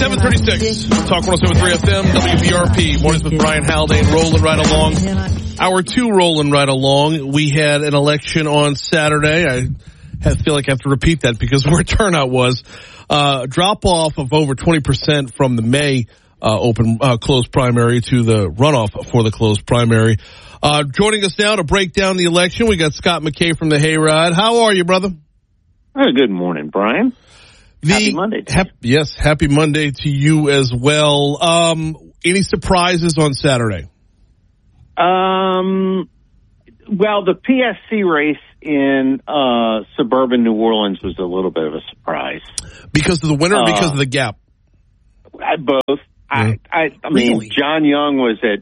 736, Talk 107.3 FM, WBRP, mornings with Brian Haldane, rolling right along. Hour 2 rolling right along. We had an election on Saturday. I feel like I have to repeat that because where turnout was. Drop off of over 20% from the May closed primary to the runoff for the closed primary. Joining us now to break down the election, we got Scott McKay from the Hayride. How are you, brother? Good morning, Brian. Happy Monday. Yes, happy Monday to you as well. Any surprises on Saturday? Well, the PSC race in suburban New Orleans was a little bit of a surprise. Because of the winner or because of the gap? Both. Yeah. I mean, John Young was at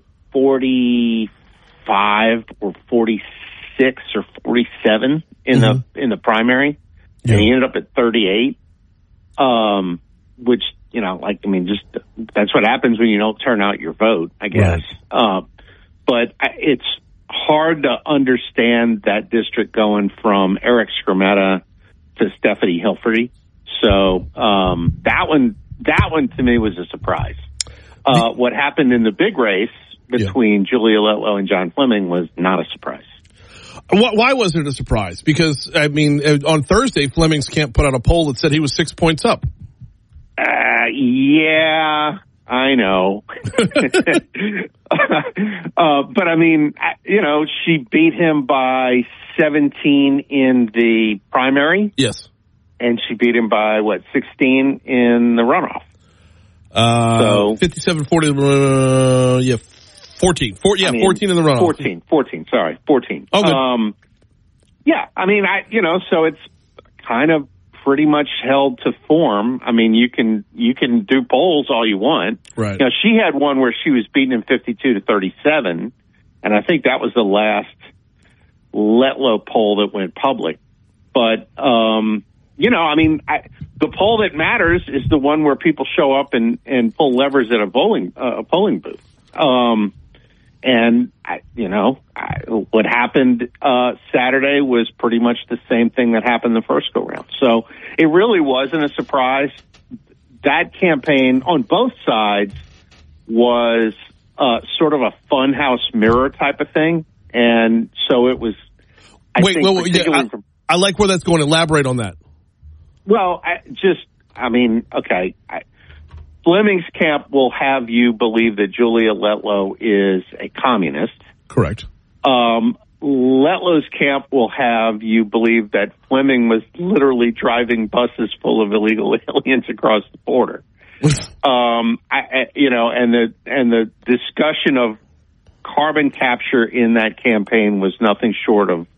45 or 46 or 47 in the primary, and he ended up at 38. Which, just that's what happens when you don't turn out your vote, I guess. Right. But it's hard to understand that district going from Eric Skrmetta to Stephanie Hilferty. So, that one to me was a surprise. What happened in the big race between Julia Letlow and John Fleming was not a surprise. Why wasn't it a surprise? Because, on Thursday, Fleming's camp put out a poll that said he was 6 points up. Yeah, I know. But, she beat him by 17 in the primary. Yes. And she beat him by, 16 in the runoff. 57-40, 14. 14 in the runoff. 14. Oh, good. So it's kind of pretty much held to form. I mean, you can do polls all you want. Right. She had one where she was beating him 52-37, and I think that was the last Letlow poll that went public. But, the poll that matters is the one where people show up and pull levers at a polling booth. What happened Saturday was pretty much the same thing that happened the first go round. So it really wasn't a surprise. That campaign on both sides was sort of a funhouse mirror type of thing, and so it was. I like where that's going. Elaborate on that. Well, Fleming's camp will have you believe that Julia Letlow is a communist. Correct. Letlow's camp will have you believe that Fleming was literally driving buses full of illegal aliens across the border. And the discussion of carbon capture in that campaign was nothing short of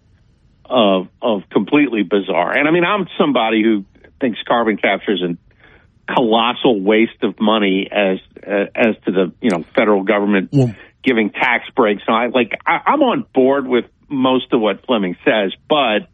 completely bizarre. And I'm somebody who thinks carbon capture is a colossal waste of money as to the federal government giving tax breaks. So I'm on board with most of what Fleming says, but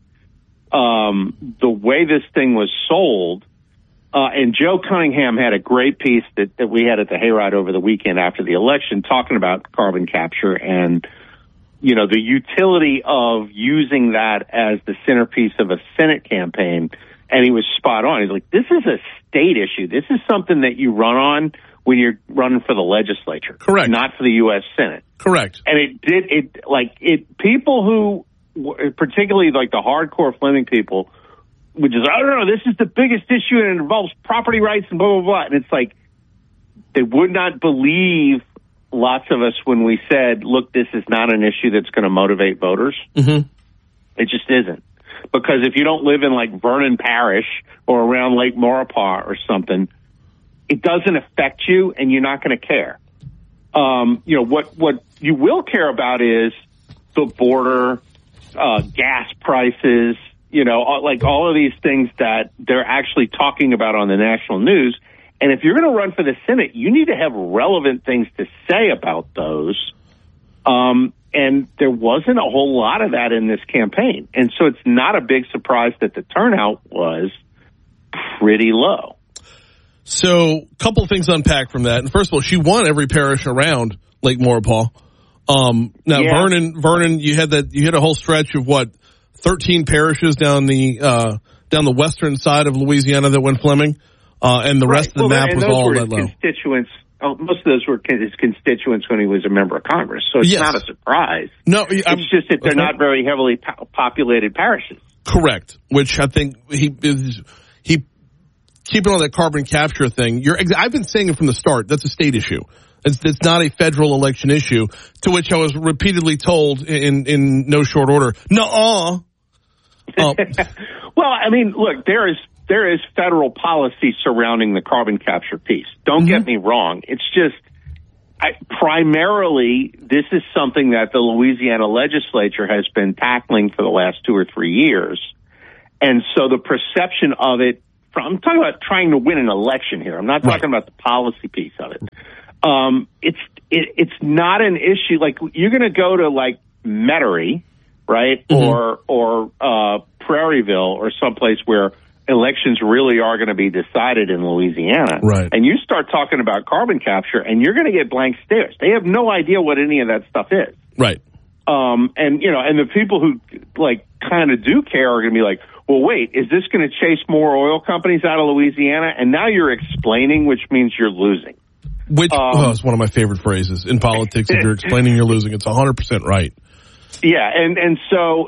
the way this thing was sold, and Joe Cunningham had a great piece that we had at the Hayride over the weekend after the election talking about carbon capture and the utility of using that as the centerpiece of a Senate campaign. And he was spot on. He's like, this is a state issue. This is something that you run on when you're running for the legislature. Correct. Not for the U.S. Senate. Correct. And people who, particularly like the hardcore Fleming people, would just, I don't know, this is the biggest issue and it involves property rights and blah, blah, blah. And it's like, they would not believe lots of us when we said, look, this is not an issue that's going to motivate voters. Mm-hmm. It just isn't. Because if you don't live in like Vernon Parish or around Lake Maurepas or something, it doesn't affect you and you're not going to care. What you will care about is the border, gas prices, all of these things that they're actually talking about on the national news. And if you're going to run for the Senate, you need to have relevant things to say about those. And there wasn't a whole lot of that in this campaign. And so it's not a big surprise that the turnout was pretty low. So a couple of things to unpack from that. And first of all, she won every parish around Lake Maurepas. Vernon, you had a whole stretch of 13 parishes down the western side of Louisiana that went Fleming. and the rest of the map was all that low. Constituents. Most of those were his constituents when he was a member of Congress, so it's not a surprise. No, it's just that they're not very heavily populated parishes. Correct, which I think he keeping on that carbon capture thing. I've been saying it from the start. That's a state issue. It's not a federal election issue. To which I was repeatedly told in no short order, nuh-uh. Well, I mean, look, there is federal policy surrounding the carbon capture piece. Don't get me wrong. It's just primarily this is something that the Louisiana legislature has been tackling for the last 2 or 3 years. And so the perception of it, I'm talking about trying to win an election here. I'm not talking about the policy piece of it. It's not an issue. Like, you're going to go to like Metairie, right? Or Prairieville or someplace where elections really are going to be decided in Louisiana. Right. And you start talking about carbon capture and you're going to get blank stares. They have no idea what any of that stuff is. Right. And the people who like kind of do care are going to be like, well, wait, is this going to chase more oil companies out of Louisiana? And now you're explaining, which means you're losing. Which is one of my favorite phrases in politics. If you're explaining you're losing, it's 100% right. Yeah, and so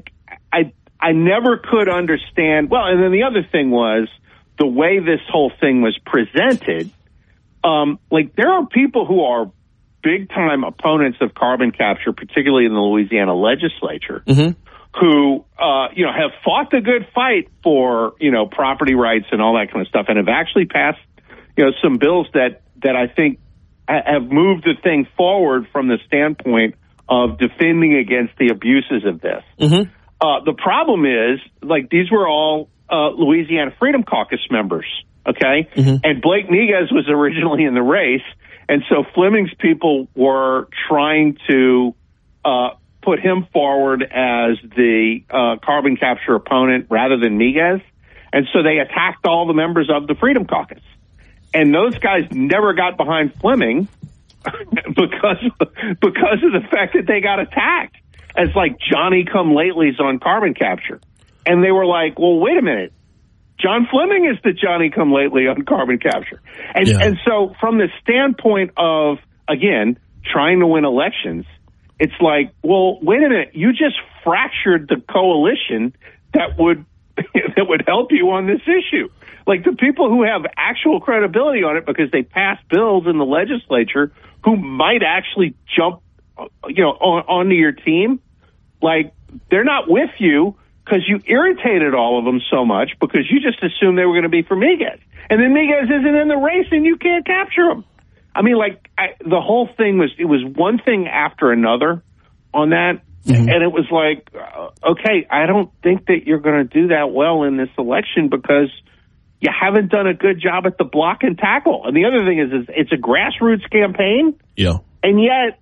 I never could understand. Well, and then the other thing was the way this whole thing was presented. Like, there are people who are big time opponents of carbon capture, particularly in the Louisiana legislature, who have fought the good fight for property rights and all that kind of stuff, and have actually passed some bills that I think have moved the thing forward from the standpoint of defending against the abuses of this. The problem is, like, these were all Louisiana Freedom Caucus members, okay? And Blake Miguez was originally in the race, and so Fleming's people were trying to put him forward as the carbon capture opponent rather than Miguez, and so they attacked all the members of the Freedom Caucus. And those guys never got behind Fleming because of the fact that they got attacked as like Johnny-come-latelys on carbon capture. And they were like, well, wait a minute. John Fleming is the Johnny-come-lately on carbon capture. And so from the standpoint of, again, trying to win elections, it's like, well, wait a minute. You just fractured the coalition that would help you on this issue. Like, the people who have actual credibility on it because they passed bills in the legislature who might actually jump, onto your team, like, they're not with you because you irritated all of them so much because you just assumed they were going to be for Miguez. And then Miguez isn't in the race and you can't capture him. I mean, like, the whole thing was one thing after another on that. And it was like, okay, I don't think that you're going to do that well in this election because you haven't done a good job at the block and tackle. And the other thing is it's a grassroots campaign. Yeah. And yet,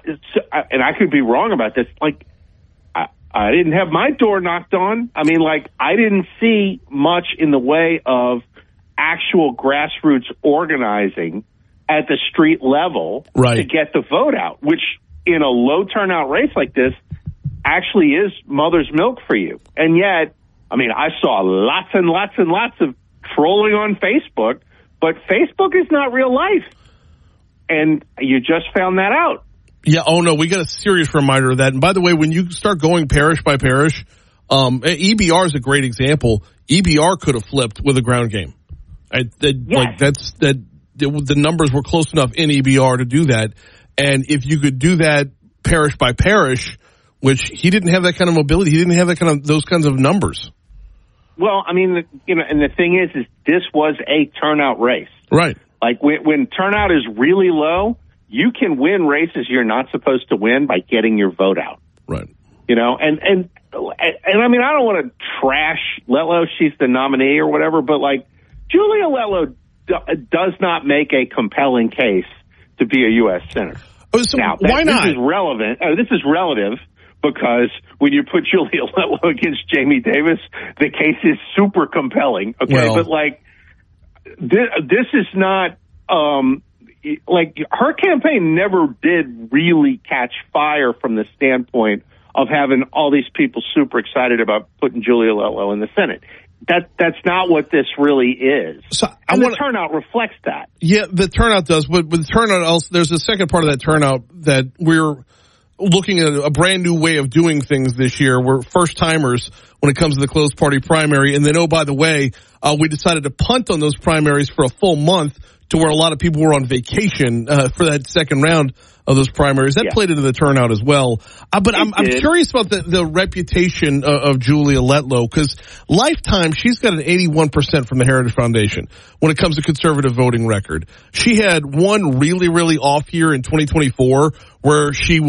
I could be wrong about this, like, I didn't have my door knocked on. I mean, like, I didn't see much in the way of actual grassroots organizing at the street level to get the vote out, which in a low turnout race like this actually is mother's milk for you. And yet, I mean, I saw lots and lots and lots of trolling on Facebook, but Facebook is not real life. And you just found that out. Yeah, oh no, we got a serious reminder of that. And by the way, when you start going parish by parish, EBR is a great example. EBR could have flipped with a ground game. Like, the numbers were close enough in EBR to do that. And if you could do that parish by parish, which he didn't have that kind of mobility, he didn't have those kinds of numbers. Well, I mean, and the thing is this was a turnout race. Right. Like, when turnout is really low, you can win races you're not supposed to win by getting your vote out. Right. And I mean, I don't want to trash Letlow. She's the nominee or whatever, but like, Julia Letlow does not make a compelling case to be a U.S. senator. Oh, so now, why not? This is relevant. This is relative because when you put Julia Letlow against Jamie Davis, the case is super compelling. Okay, but like, this is not. Like, her campaign never did really catch fire from the standpoint of having all these people super excited about putting Julia Letlow in the Senate. That's not what this really is. So the turnout reflects that. Yeah, the turnout does, but with the turnout also, there's a second part of that turnout that we're looking at a brand new way of doing things this year. We're first timers when it comes to the closed party primary. And then, oh, by the way, we decided to punt on those primaries for a full month to where a lot of people were on vacation for that second round of those primaries. That played into the turnout as well. But I'm curious about the reputation of Julia Letlow, because Lifetime, she's got an 81% from the Heritage Foundation when it comes to conservative voting record. She had one really, really off year in 2024 where she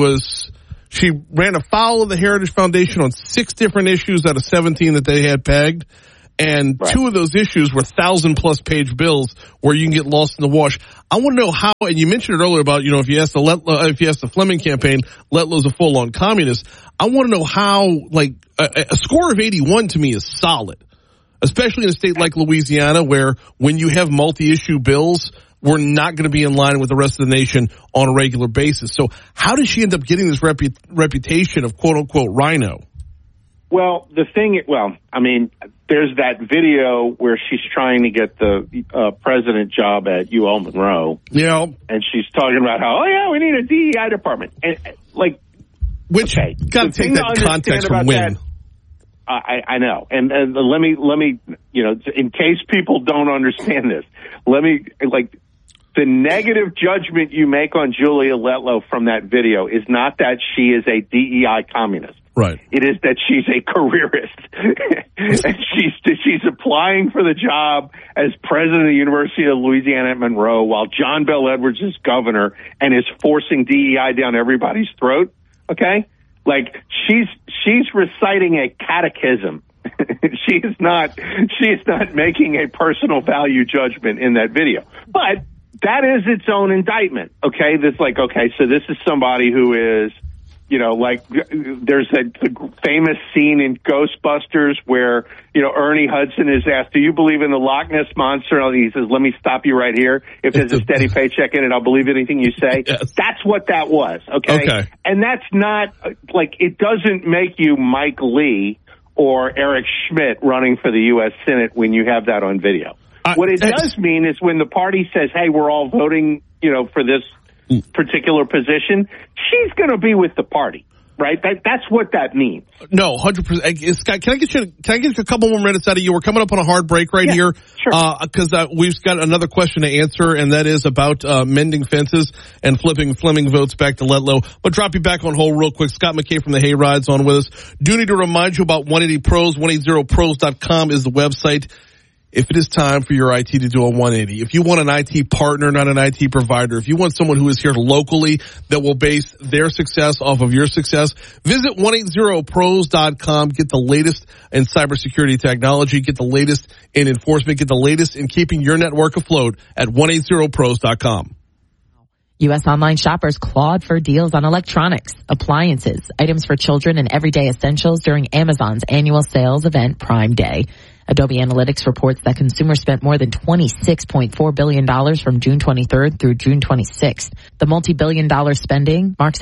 ran afoul of the Heritage Foundation on 6 different issues out of 17 that they had pegged. And 2 of those issues were 1,000+ page bills where you can get lost in the wash. I want to know how, and you mentioned it earlier about, if you ask the Fleming campaign, Letlow's a full-on communist. I want to know how, a score of 81 to me is solid, especially in a state like Louisiana where when you have multi-issue bills, we're not going to be in line with the rest of the nation on a regular basis. So how does she end up getting this reputation of quote-unquote rhino? Well, there's that video where she's trying to get the president job at UL Monroe. Yeah. And she's talking about how, we need a DEI department. And, which, got to take that context from when. I know. And let me, in case people don't understand this, the negative judgment you make on Julia Letlow from that video is not that she is a DEI communist. Right. It is that she's a careerist. And she's applying for the job as president of the University of Louisiana at Monroe while John Bel Edwards is governor and is forcing DEI down everybody's throat. Okay? She's reciting a catechism. She is not making a personal value judgment in that video. But that is its own indictment. Okay? So this is somebody who is, there's the famous scene in Ghostbusters where, Ernie Hudson is asked, do you believe in the Loch Ness Monster? And he says, let me stop you right here. If there's a steady paycheck in it, I'll believe anything you say. Yes. That's what that was. Okay. And that's not it doesn't make you Mike Lee or Eric Schmidt running for the U.S. Senate when you have that on video. What it does mean is when the party says, hey, we're all voting, for this particular position, she's going to be with the party, right? That's what that means. No, 100%. Scott, can I get you a couple more minutes out of you? We're coming up on a hard break right here. Sure. Because we've got another question to answer, and that is about mending fences and flipping Fleming votes back to Letlow. But drop you back on hold real quick. Scott McKay from the Hayride's on with us. Do need to remind you about 180 Pros. 180pros.com is the website. If it is time for your IT to do a 180, if you want an IT partner, not an IT provider, if you want someone who is here locally that will base their success off of your success, visit 180pros.com. Get the latest in cybersecurity technology, get the latest in enforcement, get the latest in keeping your network afloat at 180pros.com. U.S. online shoppers clawed for deals on electronics, appliances, items for children, and everyday essentials during Amazon's annual sales event, Prime Day. Adobe Analytics reports that consumers spent more than $26.4 billion from June 23rd through June 26th. The multi-billion-dollar spending marks a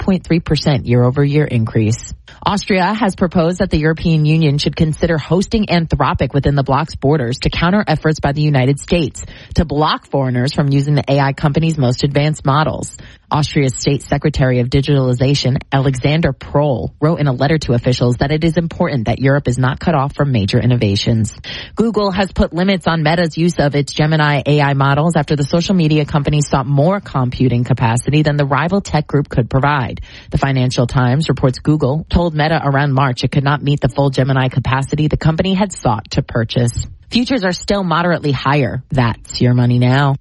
9.3% year-over-year increase. Austria has proposed that the European Union should consider hosting Anthropic within the bloc's borders to counter efforts by the United States to block foreigners from using the AI company's most advanced models. Austria's State Secretary of Digitalization, Alexander Prohl, wrote in a letter to officials that it is important that Europe is not cut off from major innovations. Google has put limits on Meta's use of its Gemini AI models after the social media company sought more computing capacity than the rival tech group could provide. The Financial Times reports Google told Meta around March it could not meet the full Gemini capacity the company had sought to purchase. Futures are still moderately higher. That's your money now.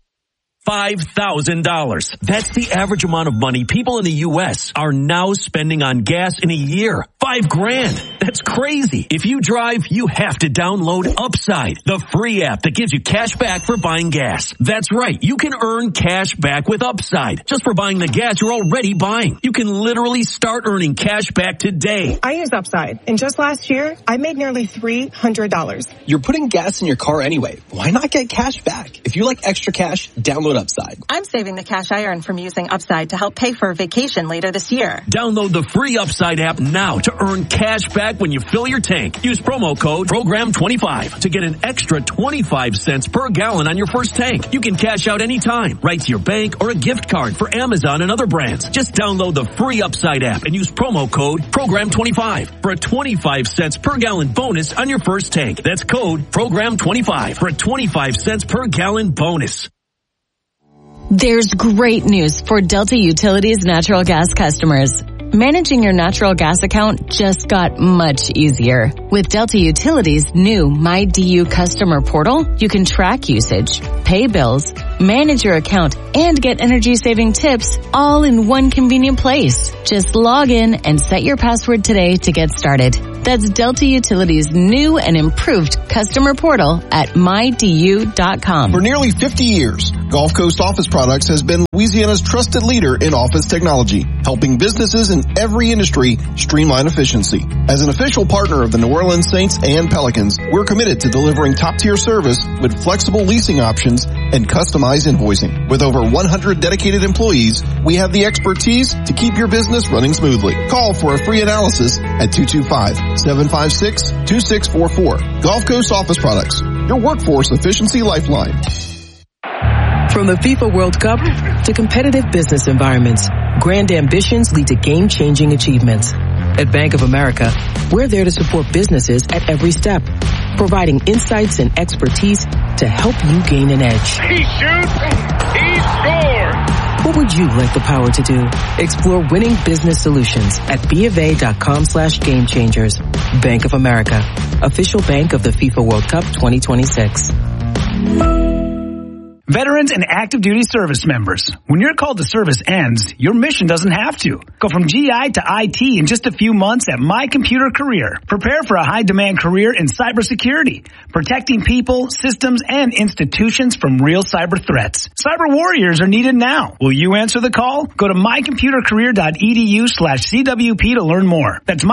$5,000. That's the average amount of money people in the U.S. are now spending on gas in a year. $5,000. That's crazy. If you drive, you have to download Upside, the free app that gives you cash back for buying gas. That's right. You can earn cash back with Upside just for buying the gas you're already buying. You can literally start earning cash back today. I use Upside, and just last year, I made nearly $300. You're putting gas in your car anyway. Why not get cash back? If you like extra cash, download Download Upside. I'm saving the cash I earn from using Upside to help pay for a vacation later this year. Download the free Upside app now to earn cash back when you fill your tank. Use promo code PROGRAM25 to get an extra 25 cents per gallon on your first tank. You can cash out anytime, right to your bank or a gift card for Amazon and other brands. Just download the free Upside app and use promo code PROGRAM25 for a 25 cents per gallon bonus on your first tank. That's code PROGRAM25 for a 25 cents per gallon bonus. There's great news for Delta Utilities natural gas customers. Managing your natural gas account just got much easier. With Delta Utilities' new MyDU customer portal, you can track usage, pay bills, manage your account, and get energy-saving tips all in one convenient place. Just log in and set your password today to get started. That's Delta Utilities' new and improved customer portal at MyDU.com. For nearly 50 years, Gulf Coast Office Products has been Louisiana's trusted leader in office technology, helping businesses in every industry streamline efficiency. As an official partner of the New Orleans Saints and Pelicans, we're committed to delivering top-tier service with flexible leasing options and customized invoicing. With over 100 dedicated employees, we have the expertise to keep your business running smoothly. Call for a free analysis at 225-756-2644. Gulf Coast Office Products, your workforce efficiency lifeline. From the FIFA World Cup to competitive business environments, grand ambitions lead to game-changing achievements. At Bank of America, we're there to support businesses at every step, providing insights and expertise to help you gain an edge. He shoots, he scores! What would you like the power to do? Explore winning business solutions at BofA.com/gamechangers. Bank of America, official bank of the FIFA World Cup 2026. Veterans and active duty service members, when your call to service ends, your mission doesn't have to. Go from GI to IT in just a few months at My Computer Career. Prepare for a high-demand career in cybersecurity, protecting people, systems, and institutions from real cyber threats. Cyber warriors are needed now. Will you answer the call? Go to mycomputercareer.edu/CWP to learn more. That's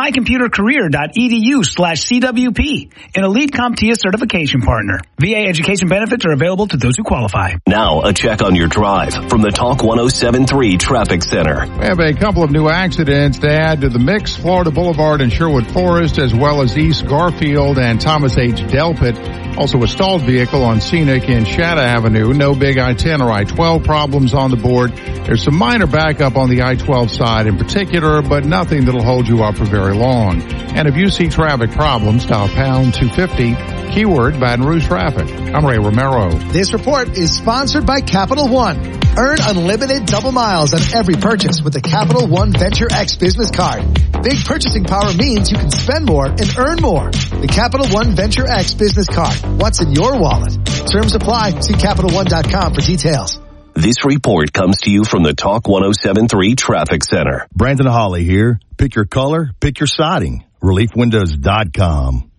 mycomputercareer.edu/CWP, an elite CompTIA certification partner. VA education benefits are available to those who qualify. Now, a check on your drive from the Talk 107.3 Traffic Center. We have a couple of new accidents to add to the mix. Florida Boulevard and Sherwood Forest, as well as East Garfield and Thomas H. Delpit. Also a stalled vehicle on Scenic and Shatta Avenue. No big I-10 or I-12 problems on the board. There's some minor backup on the I-12 side in particular, but nothing that'll hold you up for very long. And if you see traffic problems, dial pound 250, keyword Baton Rouge traffic. I'm Ray Romero. This report is sponsored by Capital One. Earn unlimited double miles on every purchase with the Capital One Venture X business card. Big purchasing power means you can spend more and earn more. The Capital One Venture X business card. What's in your wallet? Terms apply. See CapitalOne.com for details. This report comes to you from the Talk 107.3 Traffic Center. Brandon Hawley here. Pick your color, pick your siding. ReliefWindows.com.